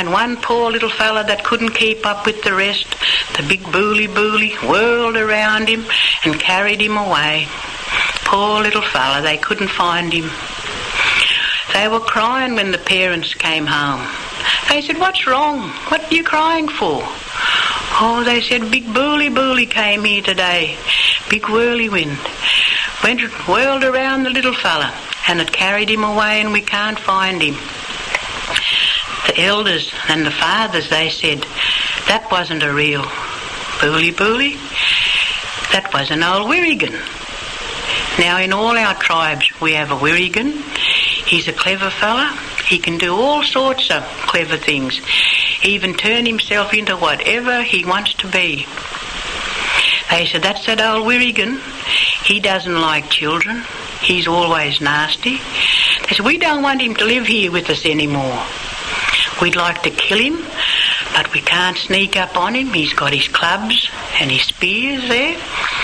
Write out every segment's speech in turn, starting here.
and one poor little fella that couldn't keep up with the rest, the big bully whirled around him and carried him away. Poor little fella, they couldn't find him. They were crying when the parents came home. They said, "What's wrong? What are you crying for?" "Oh," they said, "Big bully came here today. Big whirlwind. Whirled around the little fella and it carried him away and we can't find him." The elders and the fathers, they said, "That wasn't a real bully. That was an old Wirrigan." Now in all our tribes we have a Wirrigan. He's a clever fella. He can do all sorts of clever things. Even turn himself into whatever he wants to be. They said, "That's that old Wirrigan. He doesn't like children. He's always nasty." They said, "We don't want him to live here with us anymore. We'd like to kill him, but we can't sneak up on him. He's got his clubs and his spears there,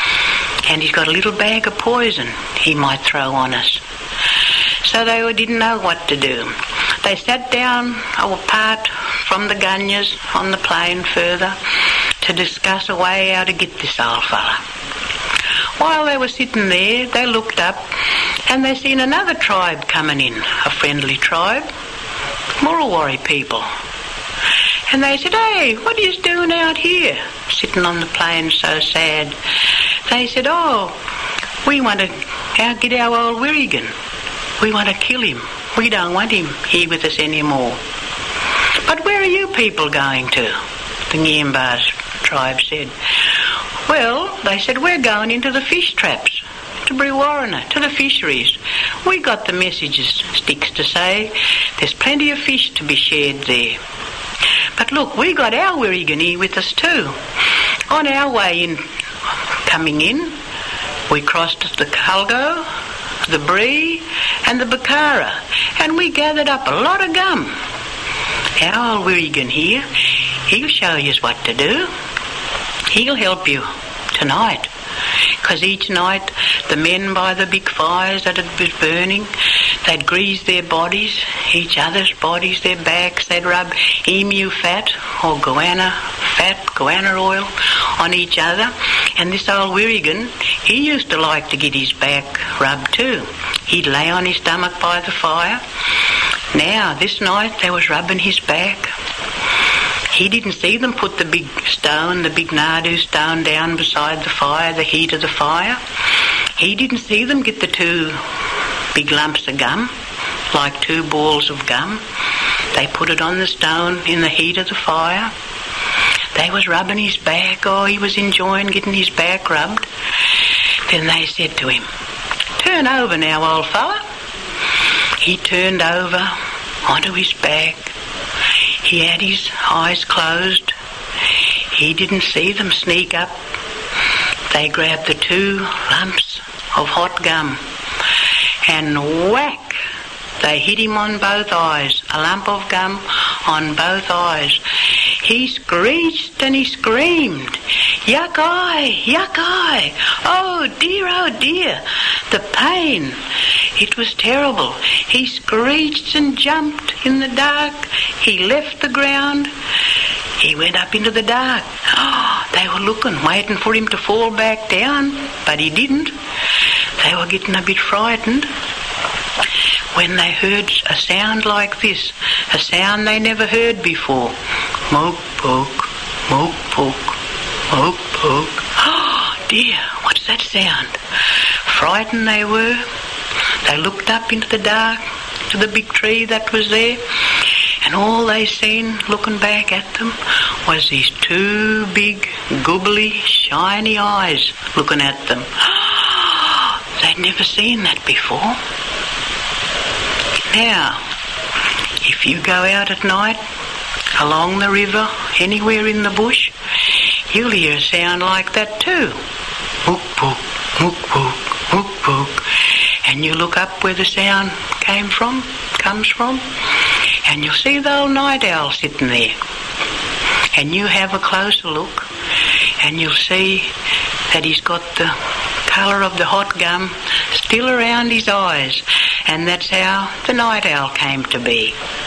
and he's got a little bag of poison he might throw on us." So they didn't know what to do. They sat down apart from the gunyahs on the plain further to discuss a way how to get this old fella. While they were sitting there, they looked up and they seen another tribe coming in, a friendly tribe, Murrawari people. And they said, "Hey, what are you doing out here, sitting on the plain so sad?" They said, "Oh, we want to get our old Wirrigan. We want to kill him. We don't want him here with us anymore." "But where are you people going to?" the Ngiyambars tribe said. "Well," they said, "we're going into the fish traps, to Brewarrina, to the fisheries. We got the messages sticks to say there's plenty of fish to be shared there. But look, we got our Wirrigan here with us too. On our way in, coming in, we crossed the Culgo, the Bree and the Bakara, and we gathered up a lot of gum. Our old Wirrigan here, he'll show you what to do. He'll help you tonight." Because each night the men by the big fires that had been burning, they'd grease their bodies, each other's bodies, their backs, they'd rub emu fat or goanna oil on each other. And this old Wirrigan, he used to like to get his back rubbed too. He'd lay on his stomach by the fire. Now, this night they was rubbing his back. He didn't see them put the big Nadu stone down beside the fire, the heat of the fire. He didn't see them get the two big lumps of gum, like two balls of gum. They put it on the stone in the heat of the fire. They was rubbing his back. Oh, he was enjoying getting his back rubbed. Then they said to him, "Turn over now, old fella." He turned over onto his back. He had his eyes closed. He didn't see them sneak up. They grabbed the two lumps of hot gum and whack, they hit him on both eyes, a lump of gum on both eyes. He screeched and he screamed, "Yuck eye, yuck eye, oh dear, the pain." It was terrible. He screeched and jumped in the dark. He left the ground. He went up into the dark. Oh, they were looking, waiting for him to fall back down, but he didn't. They were getting a bit frightened when they heard a sound like this, a sound they never heard before. Mook, poke, mook, poke, mook, poke. Oh, dear, what's that sound? Frightened they were. They looked up into the dark, to the big tree that was there, and all they seen, looking back at them, was these two big, googly, shiny eyes looking at them. They'd never seen that before. Now, if you go out at night, along the river, anywhere in the bush, you'll hear a sound like that too. Mook, pook, mook, pook, mook, pook. And you look up where the sound comes from, and you'll see the old night owl sitting there. And you have a closer look, and you'll see that he's got the colour of the hot gum still around his eyes, and that's how the night owl came to be.